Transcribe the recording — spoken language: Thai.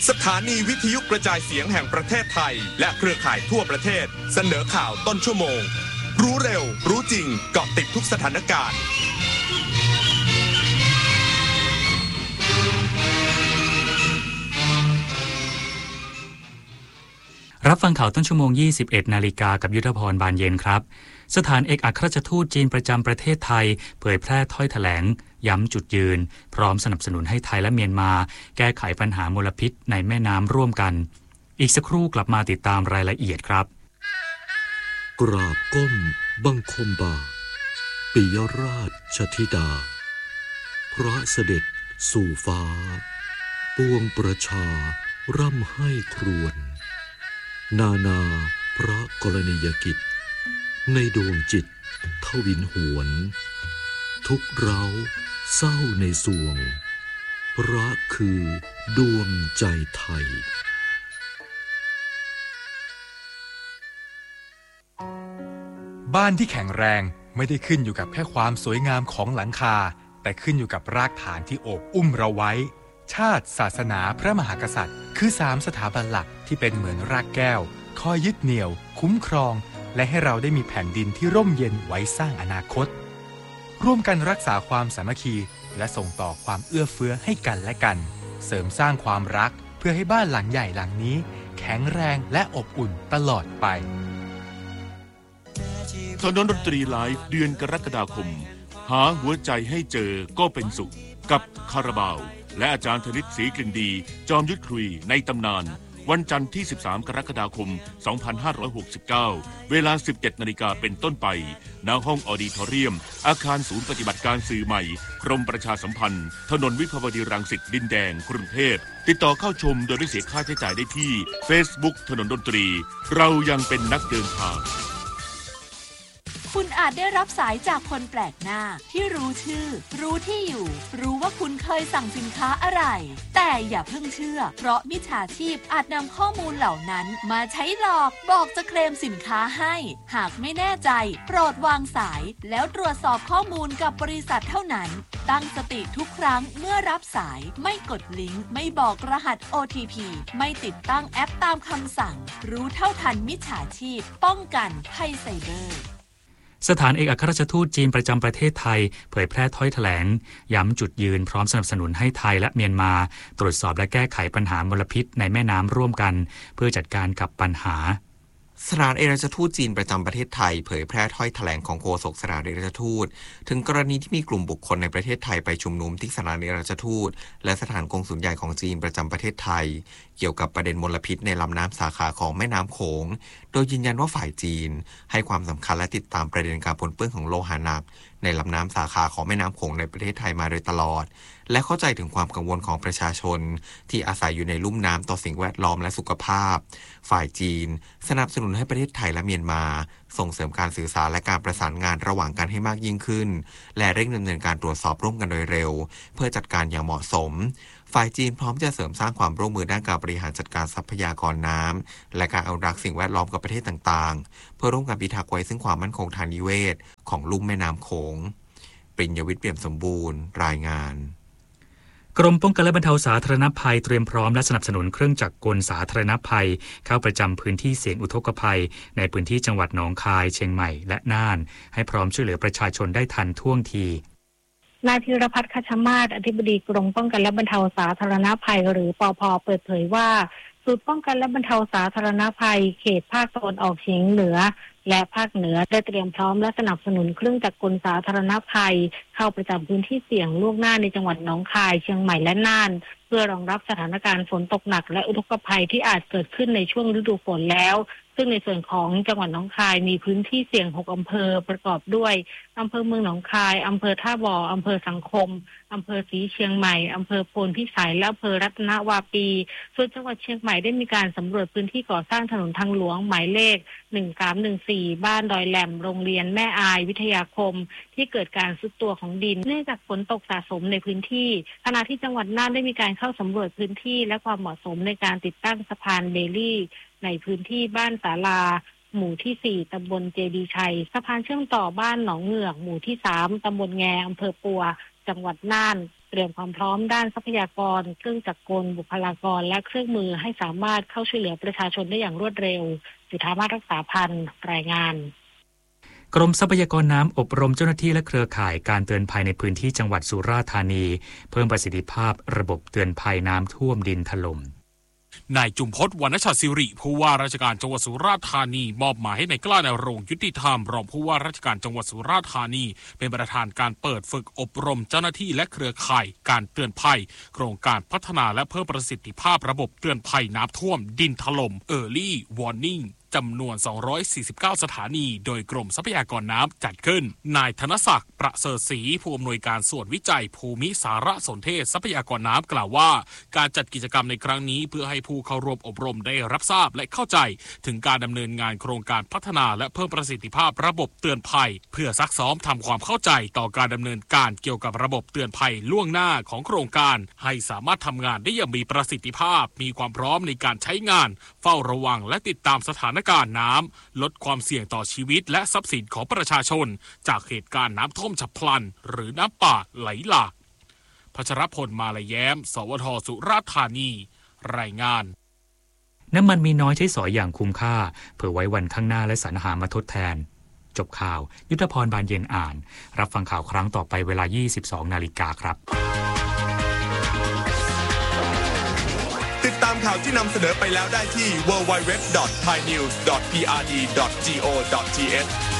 สถานีวิทยุกระจายเสียงแห่งประเทศไทยและเครือข่ายทั่วประเทศเสนอข่าวต้นชั่วโมงรู้เร็วรู้จริงเกาะติดทุกสถานการณ์รับฟังข่าวต้นชั่วโมง 21 นาฬิกากับยุทธพรบานเย็นครับสถานเอกอัครราชทูตจีนประจำประเทศไทยเผยแพร่ถ้อยแถลงย้ำจุดยืนพร้อมสนับสนุนให้ไทยและเมียนมาแก้ไขปัญหามลพิษในแม่น้ำร่วมกันอีกสักครู่กลับมาติดตามรายละเอียดครับกราบก้มบังคมบาทปิยราชธิดาพระเสด็จสู่ฟ้าปวงประชาร่ำให้ครวญนานาพระกรณียกิจในดวงจิตทวินหวนทุกเราเศร้าในสวงพระคือดวงใจไทยบ้านที่แข็งแรงไม่ได้ขึ้นอยู่กับแค่ความสวยงามของหลังคาแต่ขึ้นอยู่กับรากฐานที่โอบอุ้มเราไว้ชาติศาสนาพระมหากษัตริย์คือ3สถาบันหลักที่เป็นเหมือนรากแก้วคอยยึดเหนี่ยวคุ้มครองและให้เราได้มีแผ่นดินที่ร่มเย็นไว้สร้างอนาคตร่วมกันรักษาความสามัคคีและส่งต่อความเอื้อเฟื้อให้กันและกันเสริมสร้างความรักเพื่อให้บ้านหลังใหญ่หลังนี้แข็งแรงและอบอุ่นตลอดไปถนนดนตรีไลฟ์เดือนกรกฎาคมหาหัวใจให้เจอก็เป็นสุขกับคาราบาวและอาจารย์ธนิตศรีกลิ่นดีจอมยุทธคุยในตำนานวันจันทร์ที่13กรกฎาคม2569เวลา 17 นาฬิกาเป็นต้นไปณห้องออดิทอเรียมอาคารศูนย์ปฏิบัติการสื่อใหม่กรมประชาสัมพันธ์ถนนวิภาวดีรังสิตดินแดงกรุงเทพติดต่อเข้าชมโดยไม่เสียค่าใช้จ่ายได้ที่ Facebook ถนนดนตรีเรายังเป็นนักเดินทางคุณอาจได้รับสายจากคนแปลกหน้าที่รู้ชื่อรู้ที่อยู่รู้ว่าคุณเคยสั่งสินค้าอะไรแต่อย่าเพิ่งเชื่อเพราะมิจฉาชีพอาจนำข้อมูลเหล่านั้นมาใช้หลอกบอกจะเคลมสินค้าให้หากไม่แน่ใจโปรดวางสายแล้วตรวจสอบข้อมูลกับบริษัทเท่านั้นตั้งสติทุกครั้งเมื่อรับสายไม่กดลิงก์ไม่บอกรหัส OTP ไม่ติดตั้งแอปตามคำสั่งรู้เท่าทันมิจฉาชีพป้องกันภัยไซเบอร์สถานเอกอัครราชทูตจีนประจำประเทศไทยเผยแพร่ถ้อยแถลงย้ำจุดยืนพร้อมสนับสนุนให้ไทยและเมียนมาตรวจสอบและแก้ไขปัญหามลพิษในแม่น้ำร่วมกันเพื่อจัดการกับปัญหาสถานเอกอัครราชทูตจีนประจำประเทศไทยเผยแพร่ถ้อยแถลงของโฆษกสถานเอกอัครราชทูตถึงกรณีที่มีกลุ่มบุคคลในประเทศไทยไปชุมนุมที่สถานเอกอัครราชทูตและสถานกงสุลใหญ่ของจีนประจำประเทศไทยเกี่ยวกับประเด็นมลพิษในลำน้ำสาขาของแม่น้ำโขงโดยยืนยันว่าฝ่ายจีนให้ความสำคัญและติดตามประเด็นการปนเปื้อนของโลหะหนักในลำน้ำสาขาของแม่น้ำโขงในประเทศไทยมาโดยตลอดและเข้าใจถึงความกังวลของประชาชนที่อาศัยอยู่ในลุ่มน้ำต่อสิ่งแวดล้อมและสุขภาพฝ่ายจีนสนับสนุนให้ประเทศไทยและเมียนมาส่งเสริมการสื่อสารและการประสานงานระหว่างกันให้มากยิ่งขึ้นและเร่งดำเนินการตรวจสอบร่วมกันโดยเร็วเพื่อจัดการอย่างเหมาะสมฝ่ายจีนพร้อมจะเสริมสร้างความร่วมมือด้านการบริหารจัดการทรัพยากรน้ำและการอนุรักษ์สิ่งแวดล้อมกับประเทศต่างๆเพื่อร่วมกันพิทักษ์ไว้ซึ่งความมั่นคงทางนิเวศของลุ่มแม่น้ำโขงปริญญวิทย์เปี่ยมสมบูรณ์รายงานกรมป้องกันและบรรเทาสาธารณภัยเตรียมพร้อมและสนับสนุนเครื่องจักรกลสาธารณภัยเข้าประจำพื้นที่เสี่ยงอุทกภัยในพื้นที่จังหวัดหนองคายเชียงใหม่และน่านให้พร้อมช่วยเหลือประชาชนได้ทันท่วงทีนายธีรพัฒน์คัชมาศอธิบดีกรมป้องกันและบรรเทาสาธารณภัยหรือปภ.เปิดเผยว่าศูนย์ป้องกันและบรรเทาสาธารณภัยเขตภาคตะวันออกเฉียงเหนือและภาคเหนือได้เตรียมพร้อมและสนับสนุนเครื่องจักรกลสาธารณภัยเข้าประจำพื้นที่เสี่ยงล่วงหน้าในจังหวัดหนองคายเชียงใหม่และน่านเพื่อรองรับสถานการณ์ฝนตกหนักและอุทกภัยที่อาจเกิดขึ้นในช่วงฤดูฝนแล้วซึ่งในส่วนของจังหวัดหนองคายมีพื้นที่เสี่ยง6อำเภอประกอบด้วยอำเภอเมืองหนองคายอำเภอท่าบ่ออำเภอสังคมอำเภอศรีเชียงใหม่อำเภอโพนพิสัยและอำเภอรัตนวาปีส่วนจังหวัดเชียงใหม่ได้มีการสำรวจพื้นที่ก่อสร้างถนนทางหลวงหมายเลข1314บ้านดอยแหลมโรงเรียนแม่อายวิทยาคมที่เกิดการทรุดตัวของดินเนื่องจากฝนตกสะสมในพื้นที่ขณะที่จังหวัดน่านได้มีการเข้าสำรวจพื้นที่และความเหมาะสมในการติดตั้งสะพานเบลลี่ในพื้นที่บ้านศาลาหมู่ที่4ตำบลเจดีชัยสะพานเชื่อมต่อบ้านหนองเหงือกหมู่ที่3ตำบลแงอำเภอปัวจังหวัดน่านตรียมความพร้อมด้านทรัพยากรเครื่องจักรกลบุคลากรและเครื่องมือให้สามารถเข้าช่วยเหลือประชาชนได้อย่างรวดเร็วจุฑามาศรักษาพันธ์รายงานกรมทรัพยากรน้ำอบรมเจ้าหน้าที่และเครือข่ายการเตือนภัยในพื้นที่จังหวัดสุราษฎร์ธานีเพิ่มประสิทธิภาพระบบเตือนภัยน้ำท่วมดินถล่มนายจุมพจน์ วรรณชาติศิริผู้ว่าราชการจังหวัดสุราษฎร์ธานีมอบหมายให้นายกล้านรงค์ยุติธรรมรองผู้ว่าราชการจังหวัดสุราษฎร์ธานีเป็นประธานการเปิดฝึกอบรมเจ้าหน้าที่และเครือข่ายการเตือนภัยโครงการพัฒนาและเพิ่มประสิทธิภาพระบบเตือนภัยน้ำท่วมดินถล่ม Early Warningจำนวน249สถานีโดยกรมทรัพยากรน้ำจัดขึ้นนายธนศักดิ์ประเสริฐศรีผู้อำนวยการส่วนวิจัยภูมิสารสนเทศทรัพยากรน้ำกล่าวว่าการจัดกิจกรรมในครั้งนี้เพื่อให้ผู้เข้าร่วมอบรมได้รับทราบและเข้าใจถึงการดำเนินงานโครงการพัฒนาและเพิ่มประสิทธิภาพระบบเตือนภัยเพื่อซักซ้อมทำความเข้าใจต่อการดำเนินการเกี่ยวกับระบบเตือนภัยล่วงหน้าของโครงการให้สามารถทำงานได้อย่างมีประสิทธิภาพมีความพร้อมในการใช้งานเฝ้าระวังและติดตามสถานการณ์น้ำลดความเสี่ยงต่อชีวิตและทรัพย์สินของประชาชนจากเหตุการณ์น้ำท่วมฉับพลันหรือน้ำป่าไหลหลากพัชรพล มาลายแย้มสวท.สุราษฎร์ธานีรายงานน้ำมันมีน้อยใช้สอยอย่างคุ้มค่าเพื่อไว้วันข้างหน้าและสรรหามาทดแทนจบข่าวยุทธพร บานเย็นอ่านรับฟังข่าวครั้งต่อไปเวลา 22 นาฬิกาครับติดตามข่าวที่นำเสนอไปแล้วได้ที่ www.thainews.prd.go.th